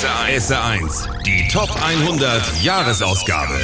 SR1, die Top 100 Jahresausgabe.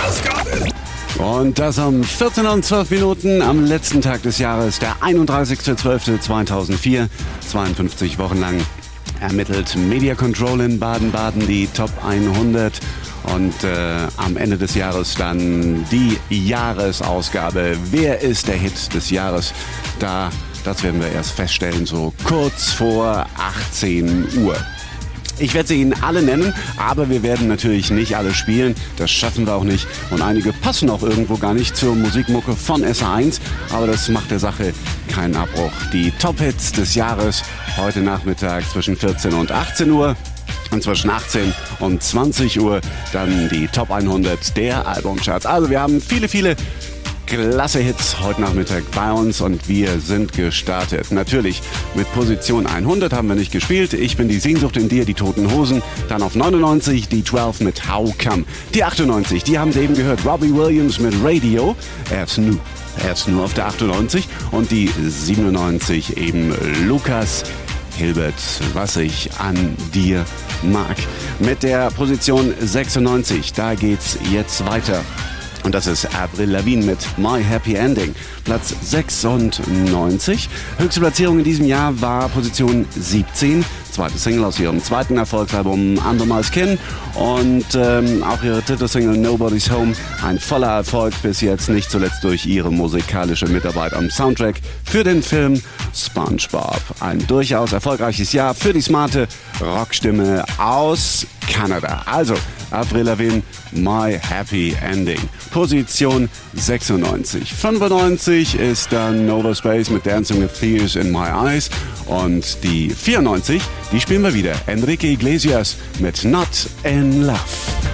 Und das um 14 und 12 Minuten am letzten Tag des Jahres, der 31.12.2004, 52 Wochen lang ermittelt Media Control in Baden-Baden die Top 100 und am Ende des Jahres dann die Jahresausgabe. Wer ist der Hit des Jahres? Das werden wir erst feststellen, so kurz vor 18 Uhr. Ich werde sie Ihnen alle nennen, aber wir werden natürlich nicht alle spielen. Das schaffen wir auch nicht. Und einige passen auch irgendwo gar nicht zur Musikmucke von SR1. Aber das macht der Sache keinen Abbruch. Die Top-Hits des Jahres heute Nachmittag zwischen 14 und 18 Uhr. Und zwischen 18 und 20 Uhr dann die Top 100 der Albumcharts. Also wir haben viele klasse Hits heute Nachmittag bei uns und wir sind gestartet. Natürlich mit Position 100 haben wir nicht gespielt. Ich bin die Sehnsucht in dir, die Toten Hosen. Dann auf 99 die 12 mit How Come. Die 98, die haben Sie eben gehört. Robbie Williams mit Radio. Er ist nur auf der 98. Und die 97 eben Lukas Hilbert, was ich an dir mag. Mit der Position 96, da geht's jetzt weiter. Und das ist Avril Lavigne mit My Happy Ending. Platz 96. Höchste Platzierung in diesem Jahr war Position 17. Zweite Single aus ihrem zweiten Erfolgsalbum Under My Skin. Und auch ihre dritte Single Nobody's Home. Ein voller Erfolg bis jetzt, nicht zuletzt durch ihre musikalische Mitarbeit am Soundtrack für den Film SpongeBob. Ein durchaus erfolgreiches Jahr für die smarte Rockstimme aus Kanada. Also Avril Lavigne, My Happy Ending. Position 96. 95 ist dann Nova Space mit Dancing with Tears in My Eyes. Und die 94, die spielen wir wieder. Enrique Iglesias mit Not in Love.